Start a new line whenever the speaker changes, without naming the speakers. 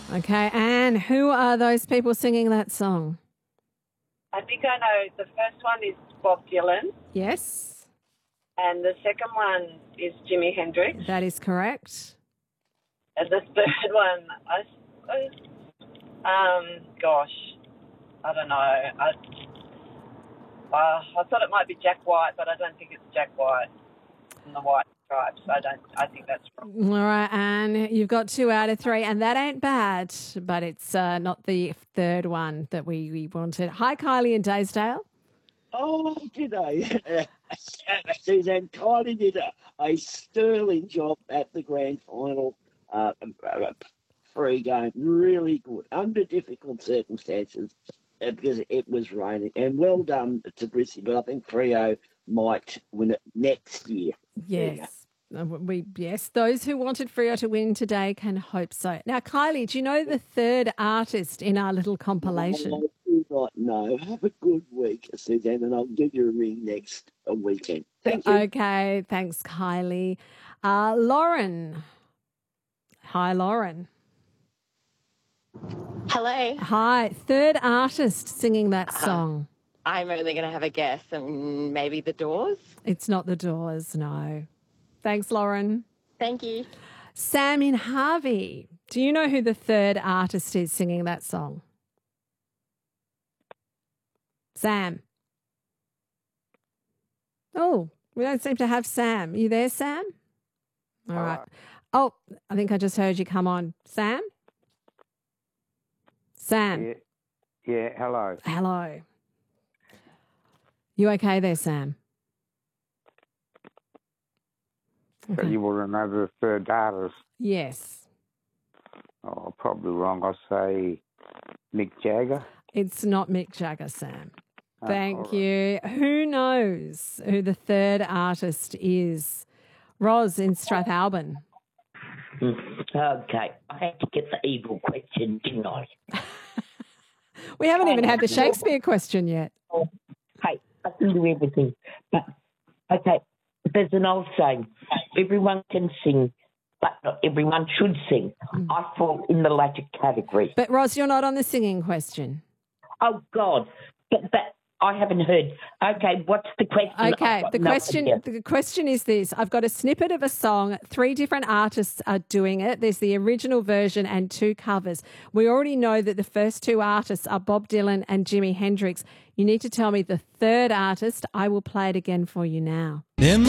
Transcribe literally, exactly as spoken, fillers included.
Okay, and who are those people singing that song?
I think I know. The first one is Bob Dylan,
Yes,
and the second one is Jimi Hendrix,
that is correct.
and the third one, I, I um, gosh, I don't know. I, uh, I thought it might be Jack White, but I don't think it's Jack White from the White Stripes. I don't. I think that's wrong.
All right, Anne, you've got two out of three, and that ain't bad, but it's uh, not the third one that we, we wanted. Hi, Kylie in Daysdale.
Oh, did I? Suzanne Kylie did a, a sterling job at the grand final uh, free game. Really good, under difficult circumstances uh, because it was raining. And well done to Brissy, but I think Freo might win it next year.
Yes. Uh, We yes, those who wanted Freo to win today can hope so. Now, Kylie, do you know the third artist in our little compilation?
I do not know. Have a good week, Suzanne, and I'll give you a ring next uh, weekend. Thank you.
Okay, thanks, Kylie. Uh, Lauren. Hi, Lauren.
Hello.
Hi, third artist singing that song.
I'm only going to have a guess, and maybe The Doors.
It's not The Doors, no. Thanks, Lauren.
Thank you.
Sam in Harvey. Do you know who the third artist is singing that song? Sam. Oh, we don't seem to have Sam. You there, Sam? All
Hello.
right. Oh, I think I just heard you come on. Sam? Sam.
Yeah, yeah, hello.
Hello. You okay there, Sam?
So you want to know the third artist?
Yes.
Oh, probably wrong. I'll say Mick Jagger.
It's not Mick Jagger, Sam.
Oh,
Thank
all right.
you. Who knows who the third artist is? Roz in Strathalbyn.
Okay, I had to get the evil question, didn't I?
We haven't even had the Shakespeare question yet.
Hey, I can do everything. But, okay, there's an old saying, everyone can sing, but not everyone should sing. I fall in the latter category.
But, Roz, you're not on the singing question.
Oh, God, but, but I haven't heard. Okay, what's the question?
Okay,
I've got
the
no
question
idea.
the question is this. I've got a snippet of a song. Three different artists are doing it. There's the original version and two covers. We already know that the first two artists are Bob Dylan and Jimi Hendrix. You need to tell me the third artist. I will play it again for you now.
In the